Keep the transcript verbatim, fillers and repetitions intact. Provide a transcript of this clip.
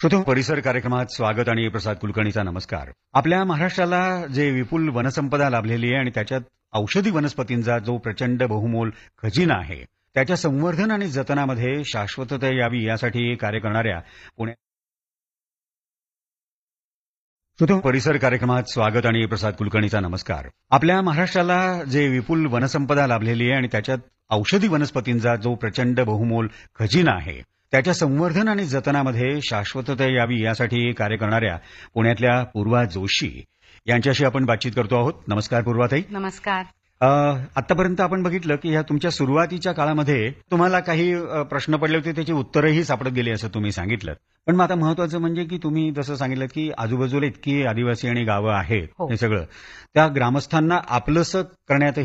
श्रोते परिसर कार्यक्रमात स्वागत आणि प्रसाद कुलकर्णीचा नमस्कार. आपल्या महाराष्ट्राला जे विपुल वनसंपदा लाभलेली आहे आणि त्याच्यात औषधी वनस्पतींचा जो प्रचंड बहुमोल खजिना आहे, त्याच्या संवर्धन आणि जतनामध्ये शाश्वतता यावी यासाठी कार्य करणाऱ्या पुणे श्रोते परिसर कार्यक्रमात स्वागत आणि प्रसाद कुलकर्णीचा नमस्कार. आपल्या महाराष्ट्राला जे विपुल वनसंपदा लाभलेली आहे आणि त्याच्यात औषधी वनस्पतींचा जो प्रचंड बहुमोल खजिना आहे, त्याच्या संवर्धन आणि जतनामध्ये शाश्वतता यावी यासाठी कार्य करणाऱ्या पुण्यातल्या पूर्वा जोशी यांच्याशी आपण बातचीत करतो आहोत. नमस्कार पूर्वाताई. नमस्कार. अ, आतापर्यंत आपण बघितलं की ह्या तुमच्या सुरुवातीच्या काळामध्ये तुम्हाला काही अ, प्रश्न पडले होते, त्याची उत्तरही सापडत गेली असं तुम्ही सांगितलं. पण मग आता महत्वाचं म्हणजे की तुम्ही जसं सांगितलं की आजूबाजूला इतकी आदिवासी आणि गावं आहेत, हो. हे सगळं त्या ग्रामस्थांना आपलंसं करण्यात